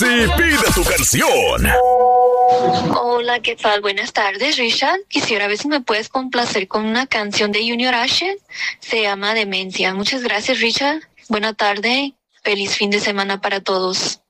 y pide tu canción. Hola, ¿qué tal? Buenas tardes, Richard. Quisiera ver si me puedes complacer con una canción de Junior H. Se llama Demencia. Muchas gracias, Richard. Buena tarde. Feliz fin de semana para todos.